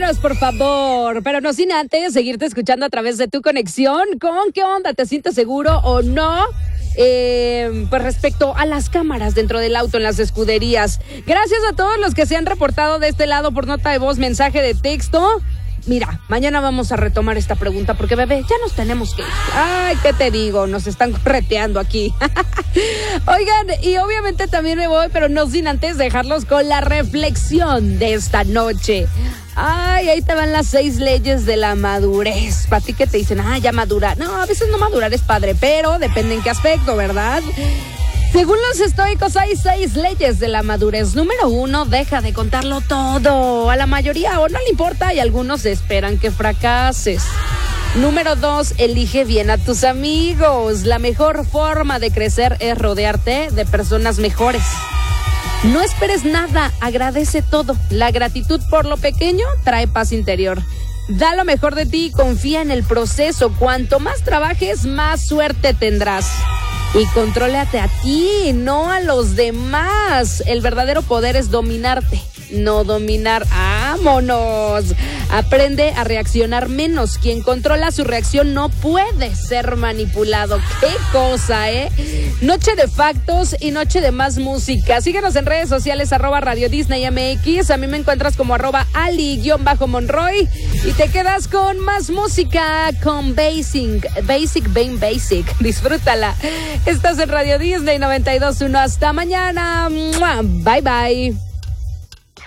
Vámonos, por favor. Pero no sin antes seguirte escuchando a través de tu conexión con qué onda, ¿te sientes seguro o no? Pues respecto a las cámaras dentro del auto en las escuderías. Gracias a todos los que se han reportado de este lado por nota de voz, mensaje de texto. Mira, mañana vamos a retomar esta pregunta porque, bebé, ya nos tenemos que ir. Ay, ¿qué te digo? Nos están correteando aquí. Oigan, y obviamente también me voy, pero no sin antes dejarlos con la reflexión de esta noche. Ay, ahí te van las 6 leyes de la madurez. Para ti que te dicen, ya madura. No, a veces no madurar es padre, pero depende en qué aspecto, ¿verdad? Según los estoicos, hay 6 leyes de la madurez. Número 1, deja de contarlo todo. A la mayoría o no le importa y algunos esperan que fracases. Número 2, elige bien a tus amigos. La mejor forma de crecer es rodearte de personas mejores. No esperes nada, agradece todo. La gratitud por lo pequeño trae paz interior. Da lo mejor de ti y confía en el proceso. Cuanto más trabajes, más suerte tendrás. Y contrólate a ti, no a los demás. El verdadero poder es dominarte, no dominar. ¡Vámonos! Aprende a reaccionar menos. Quien controla su reacción no puede ser manipulado. ¡Qué cosa, eh! Noche de factos y noche de más música. Síguenos en redes sociales, @Radio Disney MX. A mí me encuentras como @Ali_Monroy. Y te quedas con más música, con Basic. Disfrútala. Estás en Radio Disney 92.1. Hasta mañana. Bye, bye.